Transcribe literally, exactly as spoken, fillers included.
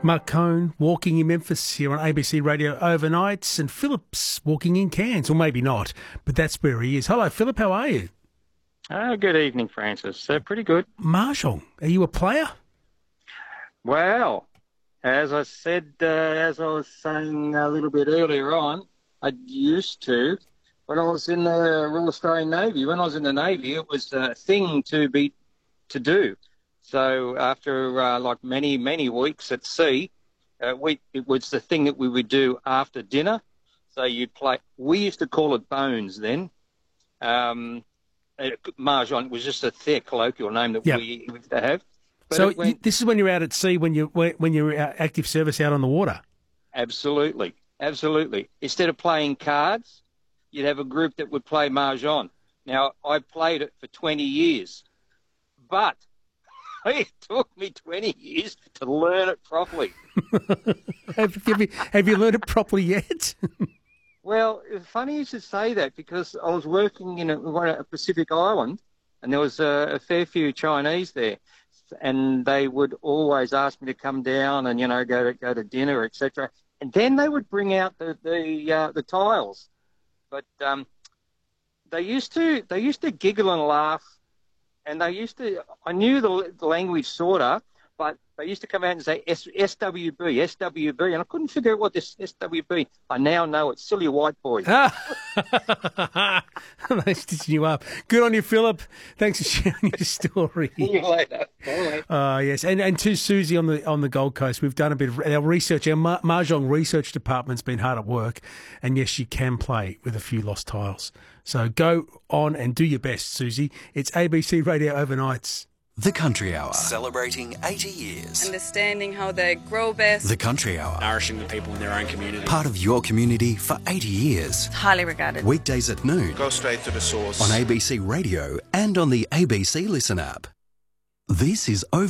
Mark Cohn walking in Memphis here on A B C Radio overnights, and Philip's walking in Cairns, or maybe not, but that's where he is. Hello, Philip, how are you? Uh, good evening, Francis. Uh, pretty good. Mahjong, are you a player? Well, as I said, uh, as I was saying a little bit earlier on, I used to, when I was in the Royal Australian Navy, when I was in the Navy, it was a thing to be, to do. So after uh, like many, many weeks at sea, uh, we, it was the thing that we would do after dinner. So you'd play, we used to call it bones then. Um, it, Mahjong was just a their colloquial name that yep. we used to have. But so went, this is when you're out at sea, when, you, when you're active service out on the water? Absolutely, absolutely. Instead of playing cards, you'd have a group that would play Mahjong. Now, I played it for twenty years, but it took me twenty years to learn it properly. have, have, you, have you learned it properly yet? Well, it's funny you should say that, because I was working in a, a Pacific island, and there was a, a fair few Chinese there, and they would always ask me to come down and, you know, go to go to dinner, et cetera. And then they would bring out the the, uh, the tiles, but um, they used to they used to giggle and laugh. And they used to, I knew the, the language sort of, but they used to come out and say S, SWB, S W B, and I couldn't figure out what this S W B. I now know it's silly white boy. Ah. They're stitching you up. Good on you, Philip. Thanks for sharing your story. See you later. Bye. Uh, yes, and and to Susie on the on the Gold Coast, we've done a bit of our research. Our Ma- Mahjong research department's been hard at work, and yes, you can play with a few lost tiles. So go on and do your best, Susie. It's A B C Radio Overnights. The Country Hour. Celebrating eighty years. Understanding how they grow best. The Country Hour. Nourishing the people in their own community. Part of your community for eighty years. Highly regarded. Weekdays at noon. Go straight to the source. On A B C Radio and on the A B C Listen app. This is Over.